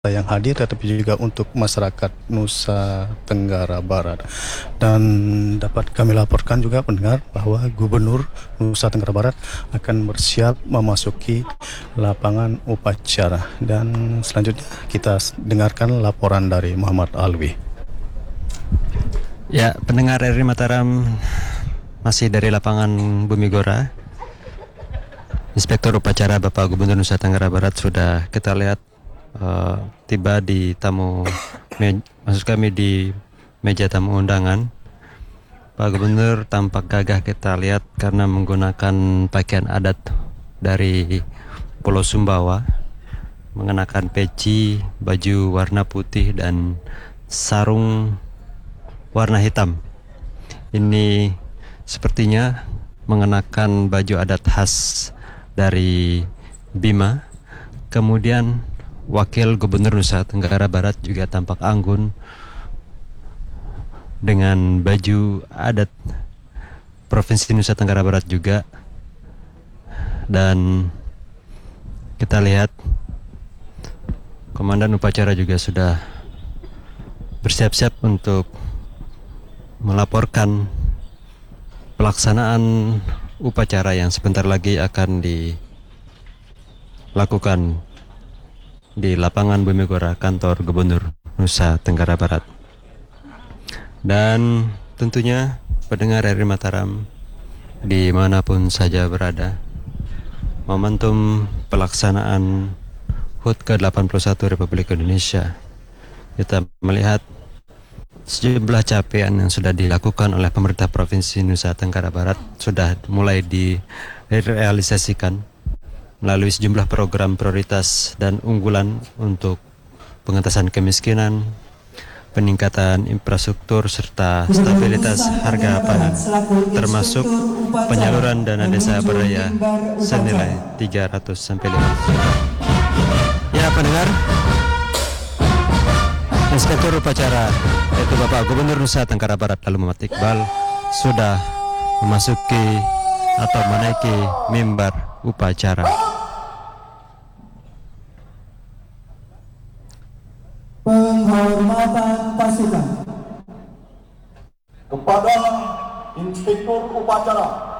yang hadir, tetapi juga untuk masyarakat Nusa Tenggara Barat. Dan dapat kami laporkan juga pendengar bahwa Gubernur Nusa Tenggara Barat akan bersiap memasuki lapangan upacara. Dan selanjutnya kita dengarkan laporan dari Muhammad Alwi. Ya, pendengar RRI Mataram, masih dari lapangan Bumi Gora. Inspektur upacara Bapak Gubernur Nusa Tenggara Barat sudah kita lihat tiba di maksud kami di meja tamu undangan. Pak Gubernur tampak gagah kita lihat karena menggunakan pakaian adat dari Pulau Sumbawa, mengenakan peci, baju warna putih dan sarung warna hitam. Ini sepertinya mengenakan baju adat khas dari Bima. Kemudian Wakil Gubernur Nusa Tenggara Barat juga tampak anggun dengan baju adat Provinsi Nusa Tenggara Barat juga. Dan kita lihat Komandan upacara juga sudah bersiap-siap untuk melaporkan pelaksanaan upacara yang sebentar lagi akan dilakukan di lapangan Bumi Gora, kantor Gubernur Nusa Tenggara Barat. Dan tentunya pendengar RRI Mataram dimanapun saja berada, momentum pelaksanaan HUT ke-81 Republik Indonesia, kita melihat sejumlah capaian yang sudah dilakukan oleh pemerintah Provinsi Nusa Tenggara Barat sudah mulai direalisasikan melalui sejumlah program prioritas dan unggulan untuk pengentasan kemiskinan, peningkatan infrastruktur serta stabilitas harga pangan, termasuk penyaluran dana desa berdaya senilai 300 sampai 500 juta. Ya pendengar, Inspektur upacara yaitu Bapak Gubernur Nusa Tenggara Barat lalu Muhammad Iqbal sudah memasuki atau menaiki mimbar upacara. Penghormatan pasukan kepada Inspektur upacara